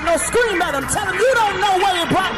scream at him. Tell him you don't know where your problem